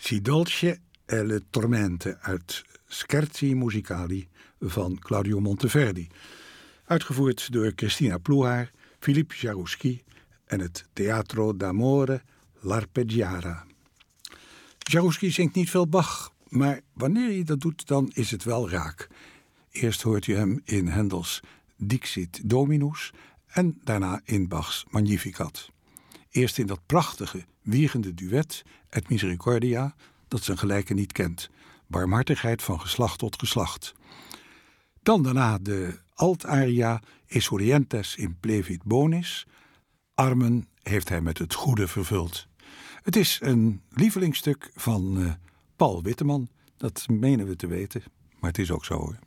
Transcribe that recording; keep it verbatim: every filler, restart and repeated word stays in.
Ci dolce e le tormente uit Scherzi musicali van Claudio Monteverdi. Uitgevoerd door Christina Ploehaar, Philippe Jarouski en het Teatro d'Amore L'Arpeggiata. Jarouski zingt niet veel Bach, maar wanneer hij dat doet, dan is het wel raak. Eerst hoort u hem in Hendels Dixit Dominus en daarna in Bachs Magnificat. Eerst in dat prachtige, wiegende duet, Et Misericordia, dat zijn gelijke niet kent. Barmhartigheid van geslacht tot geslacht. Dan daarna de altaria Esurgentes in plevit bonis. Armen heeft hij met het goede vervuld. Het is een lievelingsstuk van uh, Paul Witteman. Dat menen we te weten, maar het is ook zo hoor.